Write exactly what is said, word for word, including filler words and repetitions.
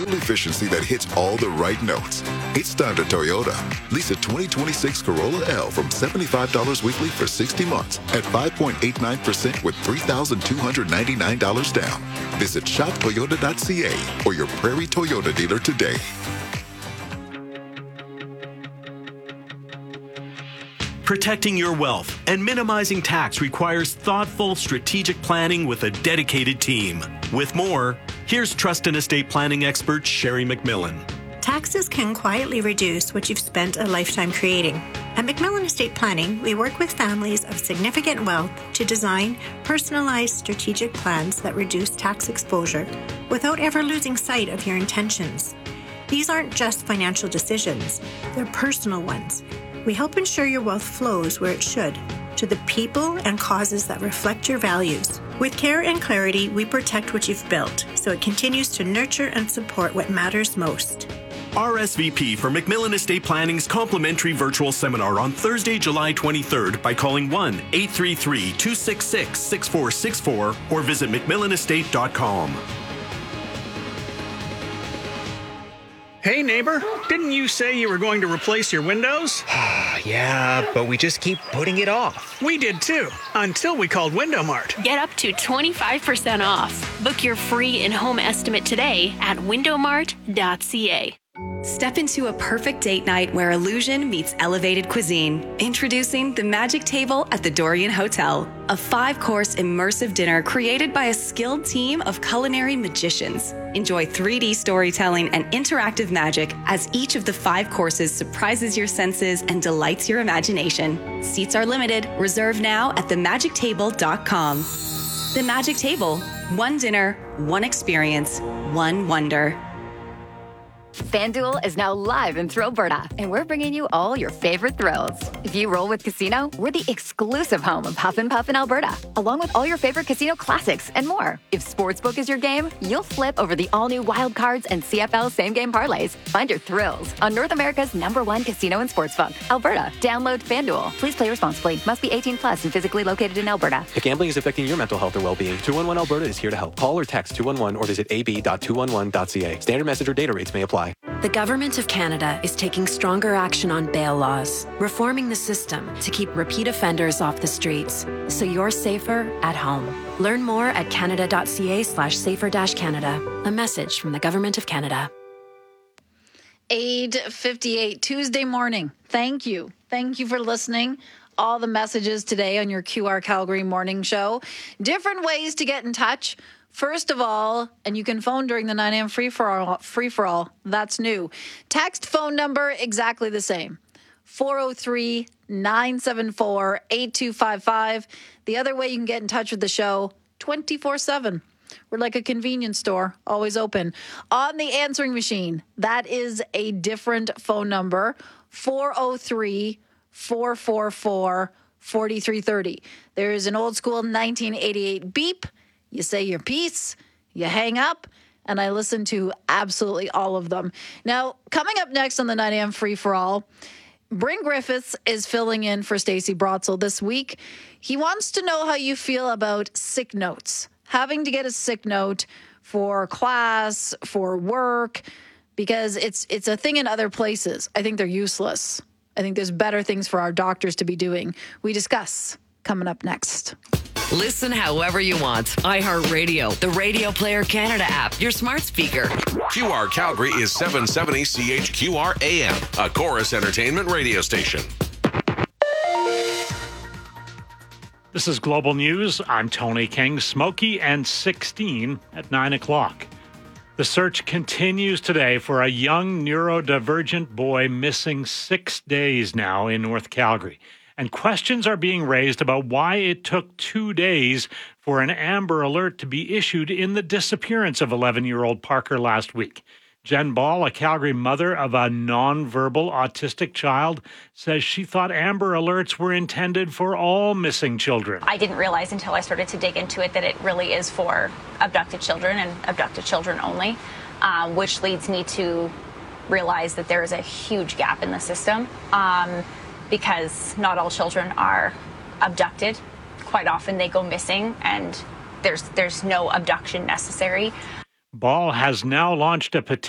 fuel efficiency that hits all the right notes. It's time to Toyota. Lease a twenty twenty-six Corolla L from seventy-five dollars weekly for sixty months at five point eight nine percent with three thousand two hundred ninety-nine dollars down. Visit shop toyota dot c a or your Prairie Toyota dealer today. Protecting your wealth and minimizing tax requires thoughtful, strategic planning with a dedicated team. With more, here's trust and estate planning expert Sherry McMillan. Taxes can quietly reduce what you've spent a lifetime creating. At McMillan Estate Planning, we work with families of significant wealth to design personalized strategic plans that reduce tax exposure without ever losing sight of your intentions. These aren't just financial decisions, they're personal ones. We help ensure your wealth flows where it should, to the people and causes that reflect your values. With care and clarity, we protect what you've built, so it continues to nurture and support what matters most. R S V P for McMillan Estate Planning's complimentary virtual seminar on Thursday, July twenty-third by calling one eight three three, two six six, six four six four or visit mcmillan estate dot com. Hey, neighbor, didn't you say you were going to replace your windows? Yeah, but we just keep putting it off. We did too, until we called Window Mart. Get up to twenty-five percent off. Book your free in-home estimate today at window mart dot c a. Step into a perfect date night where illusion meets elevated cuisine. Introducing the Magic Table at the Dorian Hotel, a five-course immersive dinner created by a skilled team of culinary magicians. Enjoy three D storytelling and interactive magic as each of the five courses surprises your senses and delights your imagination. Seats are limited. Reserve now at the magic table dot com. The Magic Table. One dinner, one experience, one wonder. FanDuel is now live in Thrillberta, and we're bringing you all your favorite thrills. If you roll with Casino, we're the exclusive home of Huff and Puff in Alberta, along with all your favorite casino classics and more. If Sportsbook is your game, you'll flip over the all-new Wild Cards and C F L same-game parlays. Find your thrills on North America's number one casino and sportsbook, Alberta. Download FanDuel. Please play responsibly. Must be eighteen plus and physically located in Alberta. If gambling is affecting your mental health or well-being, two one one Alberta is here to help. Call or text two one one or visit a b dot two one one dot c a. Standard message or data rates may apply. The Government of Canada is taking stronger action on bail laws, reforming the system to keep repeat offenders off the streets, so you're safer at home. Learn more at canada.ca slash safer dash Canada. A message from the Government of Canada. eight fifty-eight Tuesday morning. Thank you. Thank you for listening. All the messages today on your Q R Calgary morning show. Different ways to get in touch. First of all, and you can phone during the nine a.m. free-for-all, free-for-all. That's new. Text phone number, exactly the same. four oh three, nine seven four, eight two five five. The other way you can get in touch with the show, twenty-four seven. We're like a convenience store, always open. On the answering machine, that is a different phone number, four oh three, four four four, four three three oh. There is an old school nineteen eighty-eight beep. You say your piece, you hang up, and I listen to absolutely all of them. Now, coming up next on the nine a.m. free-for-all, Bryn Griffiths is filling in for Stacey Brotzel this week. He wants to know how you feel about sick notes, having to get a sick note for class, for work, because it's it's a thing in other places. I think they're useless. I think there's better things for our doctors to be doing. We discuss coming up next. Listen however you want. iHeartRadio, the Radio Player Canada app, your smart speaker. Q R Calgary is seven seventy C H Q R A M, a Chorus Entertainment radio station. This is Global News. I'm Tony King. Smokey and sixteen at nine o'clock. The search continues today for a young neurodivergent boy missing six days now in North Calgary. And questions are being raised about why it took two days for an Amber Alert to be issued in the disappearance of eleven-year-old Parker last week. Jen Ball, a Calgary mother of a nonverbal autistic child, says she thought Amber Alerts were intended for all missing children. I didn't realize until I started to dig into it that it really is for abducted children and abducted children only, um, which leads me to realize that there is a huge gap in the system. Um, because not all children are abducted. Quite often they go missing and there's there's no abduction necessary. Ball has now launched a petition